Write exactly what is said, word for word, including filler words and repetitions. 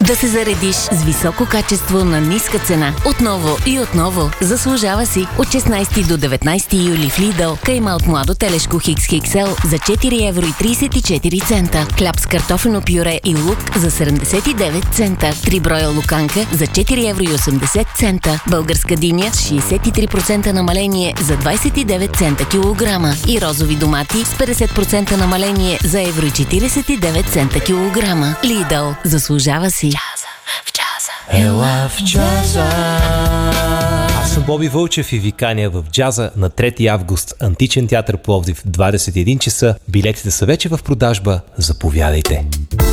Да се заредиш с високо качество на ниска цена. Отново и отново. Заслужава си. От шестнайсети до деветнайсети юли в Lidl кайма от младо телешко Хикс Икс Ел за четири евро и трийсет и четири цента. Хляб с картофено пюре и лук за седемдесет и девет цента. Три броя луканка за четири евро и осемдесет цента. Българска диня с шейсет и три процента намаление за двайсет и девет цента килограма. И розови домати с петдесет процента намаление за евро и четирийсет и девет цента килограма. Lidl. Заслужава си. В джаза. Ела в джаза. Аз съм Боби Вълчев и ви каня в джаза на трети август. Античен театър Пловдив, двайсет и един часа. Билетите са вече в продажба. Заповядайте.